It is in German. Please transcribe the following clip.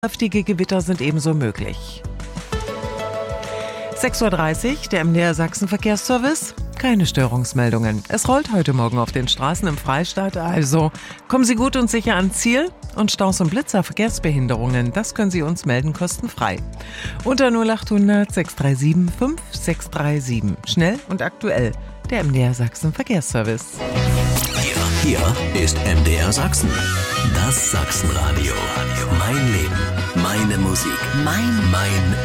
Kräftige Gewitter sind ebenso möglich. 6:30 Uhr, der MDR Sachsen Verkehrsservice. Keine Störungsmeldungen. Es rollt heute Morgen auf den Straßen im Freistaat, also kommen Sie gut und sicher ans Ziel. Und Staus und Blitzer, Verkehrsbehinderungen, das können Sie uns melden, kostenfrei. Unter 0800 637 5637. Schnell und aktuell. Der MDR Sachsen Verkehrsservice. Hier ist MDR Sachsen. Das Sachsenradio. Mein Leben, meine Musik, mein